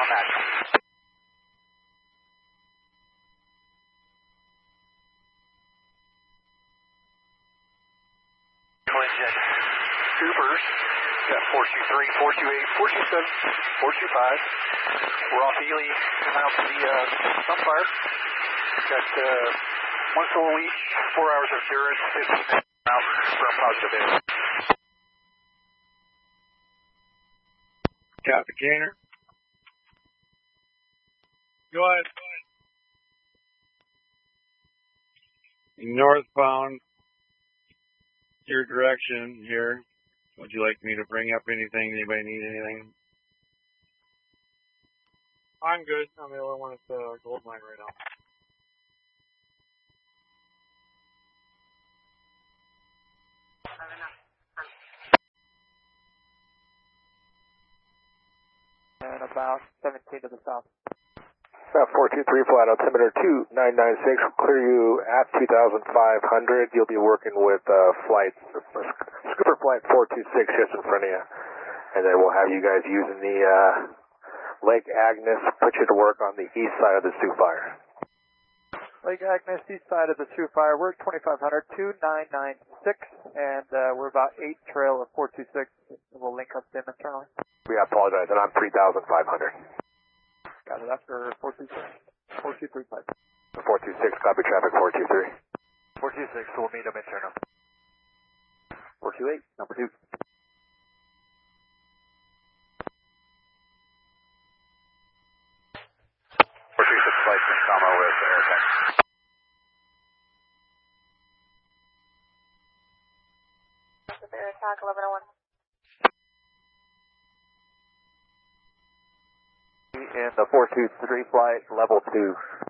on that. Engine Coopers, got 423, 428, 427, 425. We're off Ely out to the Sunfire. Got one full each, 4 hours of endurance, 15 minutes out for a positive air. Copy, Gainer. Go ahead. Northbound, your direction here. Would you like me to bring up anything? Anybody need anything? I'm good. I'm the only one at the gold mine right now. And about 17 to the south. 423 flight altimeter 2996 will clear you at 2,500. You'll be working with Scooper flight 426 just in front of you. And then we'll have you guys using the Lake Agnes, put you to work on the east side of the Sioux Fire. Lake Agnes, east side of the Sioux Fire. We're at 2,500, 2996, and we're about 8 trail of 426. We'll link up them internally. We apologize, and I'm 3,500. Got it after 426. 4235. 426, copy traffic 423. 426, we'll meet them internal. 428, number 2. Flight from Comma with AirTech. AirTech 1101. In the 423 flight, level 2.